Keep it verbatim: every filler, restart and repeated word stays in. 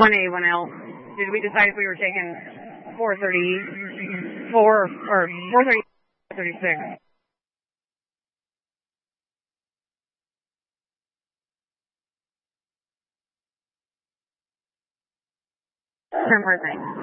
one A, one L. Did we decide if we were taking four thirty-four or four thirty, thirty-six? Ten percent.